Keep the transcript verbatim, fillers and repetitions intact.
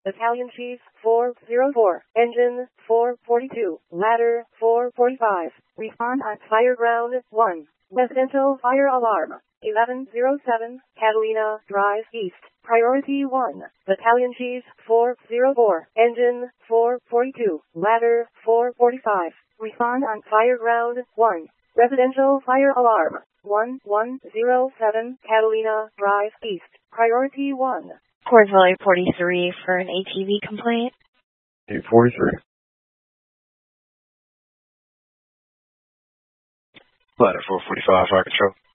Battalion Chief four zero four, Engine four forty-two, Ladder four forty-five, respond on Fire Ground one, Residential Fire Alarm eleven oh seven, Catalina Drive East, Priority one, Battalion Chief four zero four, Engine four forty-two, Ladder four forty-five, respond on Fire Ground one, Residential Fire Alarm one one oh seven, Catalina Drive East, Priority one. Cordsville eight forty-three for an A T V complaint. eight forty-three. Ladder four forty-five, fire control.